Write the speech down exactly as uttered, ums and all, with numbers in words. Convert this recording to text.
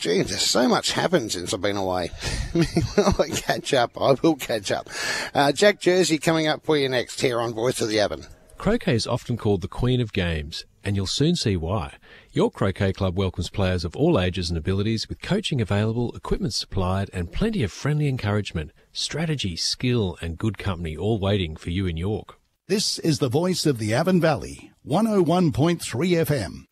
gee, there's so much happened since I've been away. Will I catch up? I will catch up. Uh, Jack Jersey coming up for you next here on Voice of the Avon. Croquet is often called the Queen of Games, and you'll soon see why. Your Croquet Club welcomes players of all ages and abilities with coaching available, equipment supplied, and plenty of friendly encouragement, strategy, skill, and good company all waiting for you in York. This is the Voice of the Avon Valley, one oh one point three F M.